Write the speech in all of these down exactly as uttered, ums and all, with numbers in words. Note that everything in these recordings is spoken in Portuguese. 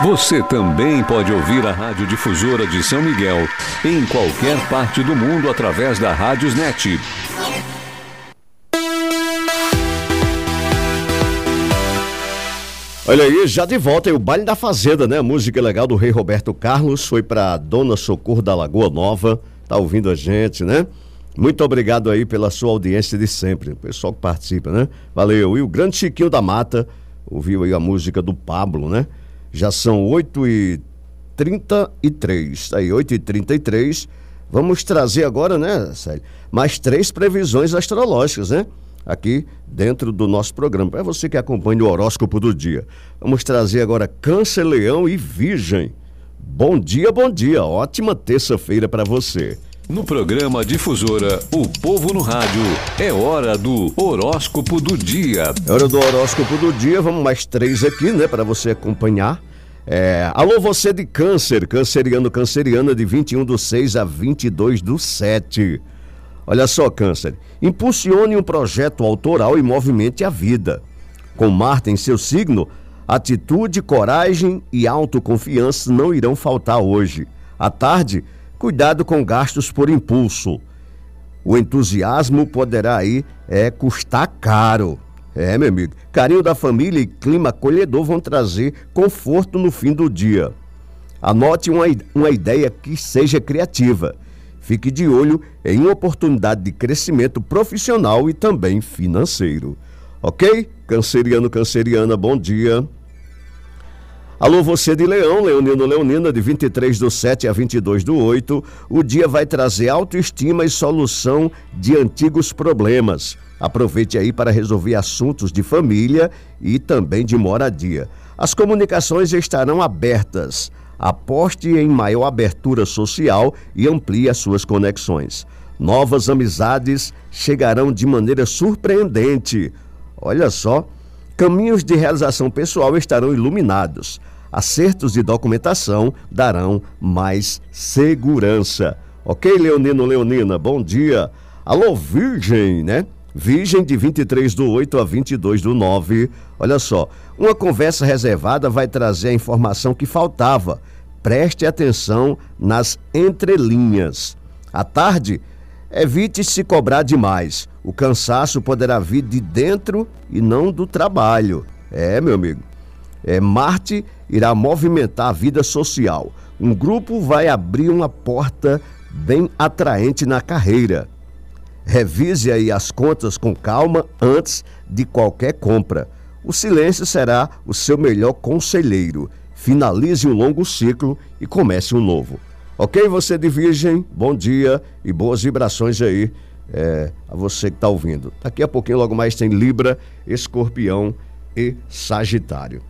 Você também pode ouvir a Rádio Difusora de São Miguel em qualquer parte do mundo através da Rádiosnet. Olha aí, já de volta aí o Baile da Fazenda, né? A música legal do Rei Roberto Carlos foi pra Dona Socorro da Lagoa Nova, tá ouvindo a gente, né? Muito obrigado aí pela sua audiência de sempre, o pessoal que participa, né? Valeu. E o grande Chiquinho da Mata, ouviu aí a música do Pablo, né? Já são oito e trinta e três, tá aí, oito e trinta e três. Vamos trazer agora, né, Célio, mais três previsões astrológicas, né? Aqui dentro do nosso programa, para você que acompanha o horóscopo do dia. Vamos trazer agora Câncer, Leão e Virgem. Bom dia, bom dia, ótima terça-feira para você. No programa Difusora, o povo no rádio, é hora do horóscopo do dia. É hora do horóscopo do dia, vamos mais três aqui, né, para você acompanhar. É, alô, você de Câncer, canceriano, canceriana, de vinte e um do seis a vinte e dois do sete. Olha só, Câncer, impulsione um projeto autoral e movimente a vida. Com Marte em seu signo, atitude, coragem e autoconfiança não irão faltar hoje. À tarde, cuidado com gastos por impulso. O entusiasmo poderá aí é, custar caro. É, meu amigo, carinho da família e clima acolhedor vão trazer conforto no fim do dia. Anote uma, uma ideia que seja criativa. Fique de olho em uma oportunidade de crescimento profissional e também financeiro. Ok? Canceriano, canceriana, bom dia. Alô, você de Leão, Leonino, Leonina, de vinte e três do sete a vinte e dois do oito. O dia vai trazer autoestima e solução de antigos problemas. Aproveite aí para resolver assuntos de família e também de moradia. As comunicações estarão abertas. Aposte em maior abertura social e amplie as suas conexões. Novas amizades chegarão de maneira surpreendente. Olha só, caminhos de realização pessoal estarão iluminados. Acertos de documentação darão mais segurança. Ok, Leonino, Leonina, bom dia. Alô, Virgem, né? Virgem de vinte e três do oito a vinte e dois do nove. Olha só, uma conversa reservada vai trazer a informação que faltava. Preste atenção nas entrelinhas. À tarde, evite se cobrar demais. O cansaço poderá vir de dentro e não do trabalho. É, meu amigo. É, Marte irá movimentar a vida social. Um grupo vai abrir uma porta bem atraente na carreira. Revise aí as contas com calma antes de qualquer compra. O silêncio será o seu melhor conselheiro. Finalize um longo ciclo e comece um novo. Ok, você de Virgem? Bom dia e boas vibrações aí é, a você que está ouvindo. Daqui a pouquinho, logo mais, tem Libra, Escorpião e Sagitário.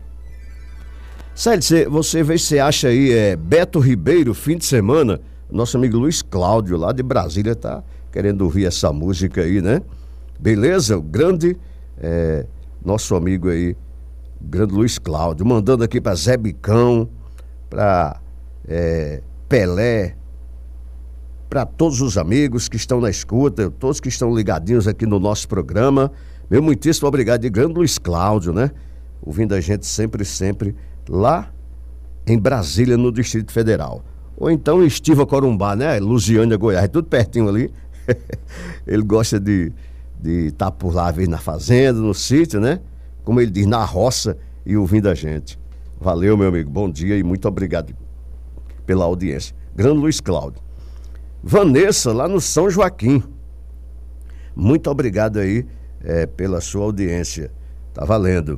Célio, você vê se você acha aí é, Beto Ribeiro, fim de semana. Nosso amigo Luiz Cláudio, lá de Brasília, tá querendo ouvir essa música aí, né? Beleza? O grande, é, nosso amigo aí, grande Luiz Cláudio, mandando aqui para Zé Bicão, para é, Pelé, para todos os amigos que estão na escuta, todos que estão ligadinhos aqui no nosso programa. Meu muitíssimo obrigado, de grande Luiz Cláudio, né? Ouvindo a gente sempre, sempre lá em Brasília, no Distrito Federal. Ou então em Estiva Corumbá, né? Lusiânia, Goiás, tudo pertinho ali. Ele gosta de de estar tá por lá, às vezes na fazenda, no sítio, né? Como ele diz, na roça e ouvindo a gente. Valeu, meu amigo, bom dia e muito obrigado pela audiência. Grande Luiz Cláudio. Vanessa, lá no São Joaquim. Muito obrigado aí é, pela sua audiência. Tá valendo.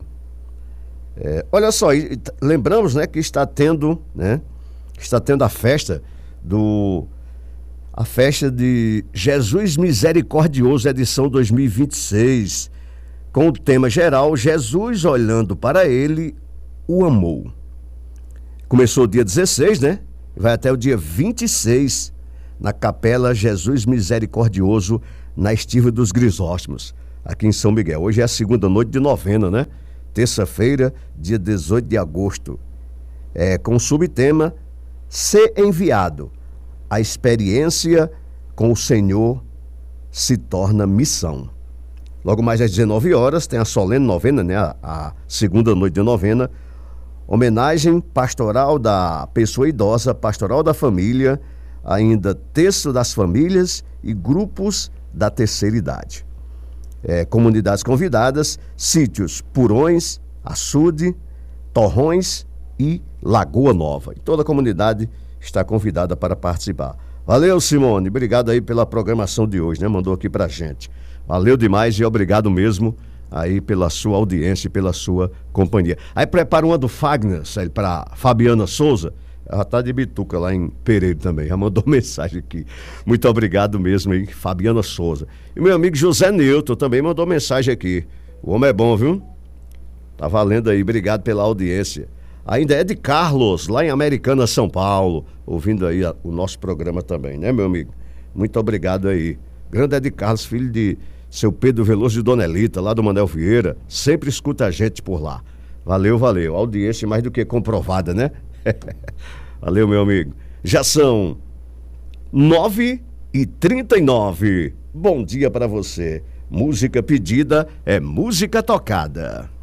É, olha só, lembramos, né, que está tendo, né? Está tendo a festa do... A festa de Jesus Misericordioso, edição dois mil e vinte e seis, com o tema geral, Jesus olhando para ele, o amou. Começou o dia dezesseis, né? Vai até o dia vinte e seis, na Capela Jesus Misericordioso, na Estiva dos Grisóstomos, aqui em São Miguel. Hoje é a segunda noite de novena, né? Terça-feira, dia dezoito de agosto. É, com o subtema, Ser Enviado. A experiência com o Senhor se torna missão. Logo mais às dezenove horas tem a solene novena, né? A, a segunda noite de novena, homenagem pastoral da pessoa idosa, pastoral da família, ainda texto das famílias e grupos da terceira idade. É, comunidades convidadas, sítios Purões, Açude, Torrões e Lagoa Nova. E toda a comunidade está convidada para participar. Valeu, Simone, obrigado aí pela programação de hoje, né? Mandou aqui pra gente. Valeu demais e obrigado mesmo aí pela sua audiência e pela sua companhia. Aí prepara uma do Fagner, para Fabiana Souza. Ela tá de bituca lá em Pereira também, já mandou mensagem aqui. Muito obrigado mesmo aí, Fabiana Souza. E meu amigo José Newton também mandou mensagem aqui. O homem é bom, viu? Tá valendo aí, obrigado pela audiência. Ainda é de Carlos, lá em Americana, São Paulo, ouvindo aí a, o nosso programa também, né, meu amigo? Muito obrigado aí. Grande é de Carlos, filho de seu Pedro Veloso de Dona Elita, lá do Manel Vieira, sempre escuta a gente por lá. Valeu, valeu. Audiência mais do que comprovada, né? Valeu, meu amigo. Já são nove e trinta e nove. Bom dia para você. Música pedida é música tocada.